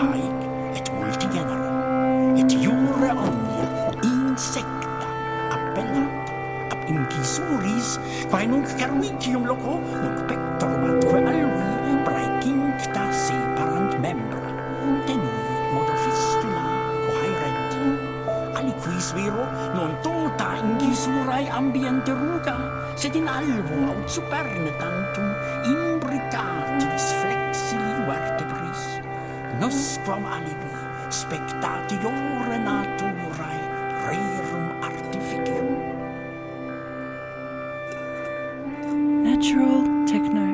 aik, et multigenera, et jure omnia, insecta, appellata, ab incisuris, quae nunc cervicium loco, nunc pectorumatque alvi, praecincta separant membra, tenui modo fistula, cohaeretti, aliquis vero, non tota incisurae ambiente ruga, sed in alvo aut superne tantum, imbricatis flexili vertebris, nosquam alibi, spectatiore naturae, rerum artificium. Natural Techno.